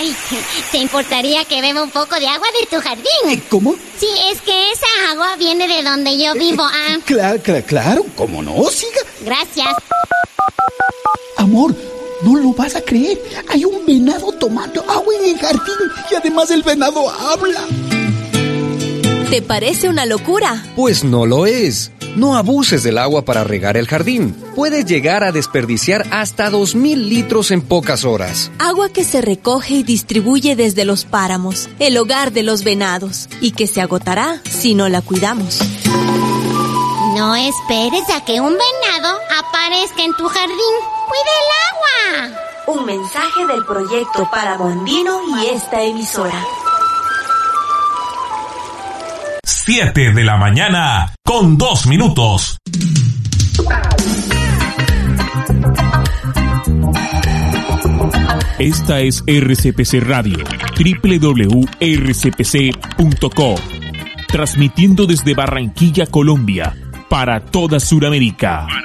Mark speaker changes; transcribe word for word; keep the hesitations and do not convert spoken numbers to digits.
Speaker 1: Ay, ¿te importaría que beba un poco de agua de tu jardín?
Speaker 2: ¿Eh, ¿Cómo?
Speaker 1: Sí, es que esa agua viene de donde yo vivo, ah.
Speaker 2: Claro, claro, claro, ¿cómo no? Siga.
Speaker 1: Gracias.
Speaker 2: Amor, no lo vas a creer. Hay un venado tomando agua en el jardín y además el venado habla.
Speaker 3: ¿Te parece una locura?
Speaker 4: Pues no lo es. No abuses del agua para regar el jardín. Puedes llegar a desperdiciar hasta dos mil litros en pocas horas.
Speaker 3: Agua que se recoge y distribuye desde los páramos, el hogar de los venados, y que se agotará si no la cuidamos.
Speaker 1: No esperes a que un venado aparezca en tu jardín. ¡Cuida el agua!
Speaker 3: Un mensaje del proyecto Páramo Andino y esta emisora.
Speaker 5: siete de la mañana con dos minutos.
Speaker 6: Esta es R C P C Radio, doble u doble u doble u punto r c p c punto co, transmitiendo desde Barranquilla, Colombia, para toda Sudamérica.